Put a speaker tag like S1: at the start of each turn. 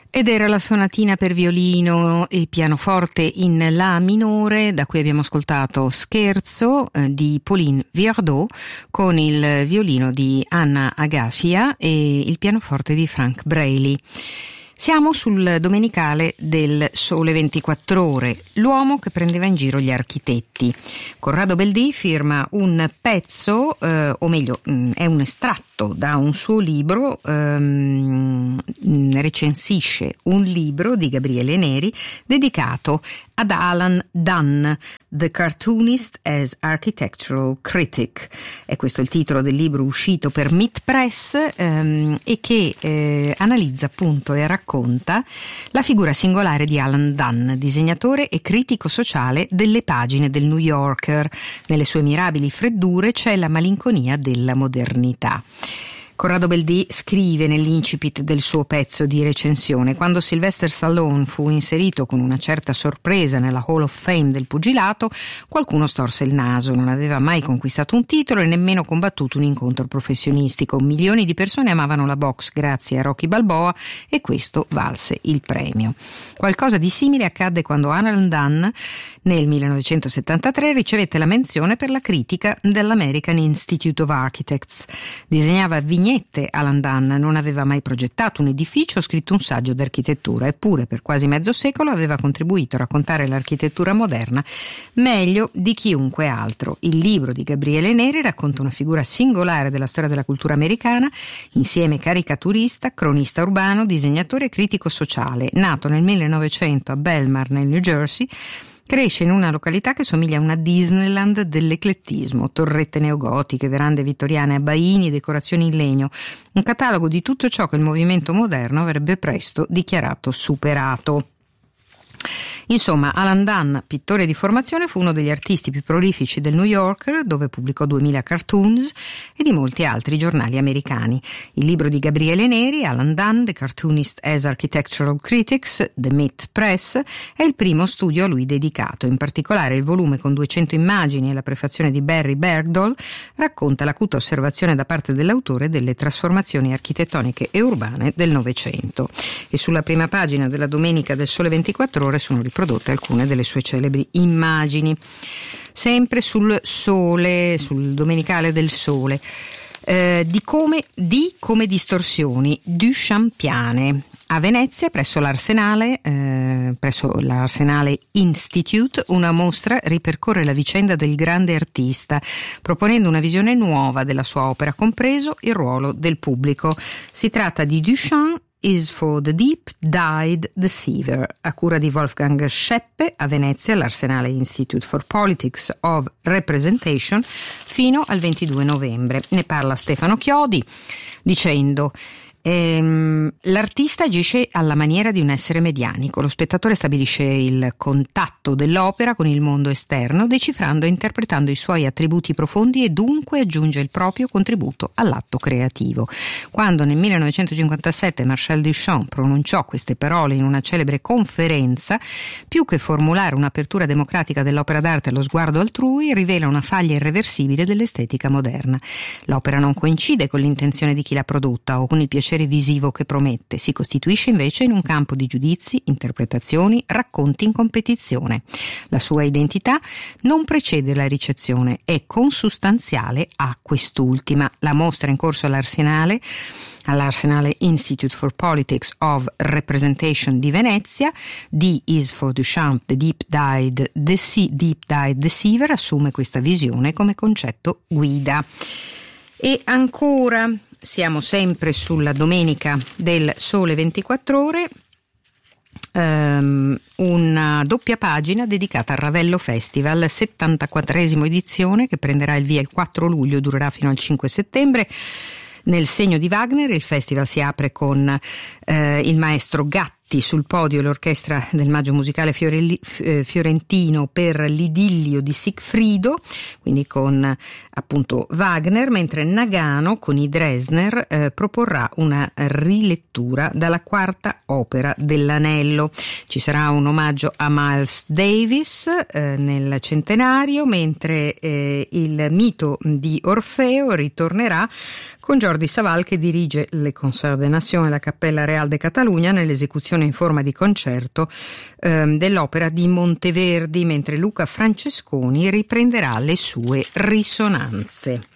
S1: Ed era la sonatina per violino e pianoforte in La minore, da cui abbiamo ascoltato Scherzo di Pauline Viardot con il violino di Anna Agafia e il pianoforte di Frank Braley. Siamo sul domenicale del Sole 24 Ore, l'uomo che prendeva in giro gli architetti. Corrado Beldì firma un pezzo, o meglio, è un estratto da un suo libro, recensisce un libro di Gabriele Neri dedicato ad Alan Dunn, The Cartoonist as Architectural Critic. È questo il titolo del libro uscito per Meet Press e che analizza appunto e racconta la figura singolare di Alan Dunn, disegnatore e critico sociale delle pagine del New Yorker. Nelle sue mirabili freddure c'è la malinconia della modernità. Corrado Beldì scrive nell'incipit del suo pezzo di recensione: quando Sylvester Stallone fu inserito con una certa sorpresa nella Hall of Fame del pugilato, qualcuno storse il naso. Non aveva mai conquistato un titolo e nemmeno combattuto un incontro professionistico. Milioni di persone amavano la box grazie a Rocky Balboa e questo valse il premio. Qualcosa di simile accadde quando Alan Dunn nel 1973 ricevette la menzione per la critica dell'American Institute of Architects. Disegnava vignette Alan Dunn, non aveva mai progettato un edificio o scritto un saggio d'architettura, eppure per quasi mezzo secolo aveva contribuito a raccontare l'architettura moderna meglio di chiunque altro. Il libro di Gabriele Neri racconta una figura singolare della storia della cultura americana, insieme caricaturista, cronista urbano, disegnatore e critico sociale. Nato nel 1900 a Belmar, nel New Jersey, cresce in una località che somiglia a una Disneyland dell'eclettismo: torrette neogotiche, verande vittoriane a baini, decorazioni in legno, un catalogo di tutto ciò che il movimento moderno avrebbe presto dichiarato superato. Insomma, Alan Dunn, pittore di formazione, fu uno degli artisti più prolifici del New Yorker, dove pubblicò 2000 cartoons, e di molti altri giornali americani. Il libro di Gabriele Neri, Alan Dunn, The Cartoonist as Architectural Critics, The Meet Press, è il primo studio a lui dedicato. In particolare il volume con 200 immagini e la prefazione di Barry Bergdoll racconta l'acuta osservazione da parte dell'autore delle trasformazioni architettoniche e urbane del Novecento. E sulla prima pagina della domenica del Sole 24 Ore sono riprodotte alcune delle sue celebri immagini. Sempre sul Sole, sul domenicale del Sole, di come distorsioni Duchampiane. A Venezia, presso l'Arsenale Institute, una mostra ripercorre la vicenda del grande artista, proponendo una visione nuova della sua opera, compreso il ruolo del pubblico. Si tratta di Duchamp is for the Deep-Dyed Deceiver, a cura di Wolfgang Scheppe, a Venezia, l'Arsenale Institute for Politics of Representation, fino al 22 novembre. Ne parla Stefano Chiodi dicendo: l'artista agisce alla maniera di un essere medianico. Lo spettatore stabilisce il contatto dell'opera con il mondo esterno, decifrando e interpretando i suoi attributi profondi e dunque aggiunge il proprio contributo all'atto creativo. Quando nel 1957 Marcel Duchamp pronunciò queste parole in una celebre conferenza, più che formulare un'apertura democratica dell'opera d'arte allo sguardo altrui, rivela una faglia irreversibile dell'estetica moderna. L'opera non coincide con l'intenzione di chi l'ha prodotta o con il piacere visivo che promette, si costituisce invece in un campo di giudizi, interpretazioni, racconti in competizione. La sua identità non precede la ricezione, è consustanziale a quest'ultima. La mostra in corso all'Arsenale Institute for Politics of Representation di Venezia, D is for Duchamp, The Deep-Dyed Deceiver, assume questa visione come concetto guida. E ancora siamo sempre sulla domenica del Sole 24 Ore, una doppia pagina dedicata al Ravello Festival, 74esima edizione, che prenderà il via il 4 luglio e durerà fino al 5 settembre. Nel segno di Wagner il festival si apre con il maestro Gatti sul podio e l'orchestra del Maggio Musicale Fiorentino per l'idillio di Sigfrido, quindi con appunto Wagner, mentre Nagano con i Dresdner proporrà una rilettura dalla quarta opera dell'Anello. Ci sarà un omaggio a Miles Davis nel centenario, mentre il mito di Orfeo ritornerà con Jordi Savall che dirige le Concerts des Nations e la Cappella Real de Catalunya nell'esecuzione versione in forma di concerto dell'opera di Monteverdi, mentre Luca Francesconi riprenderà le sue risonanze.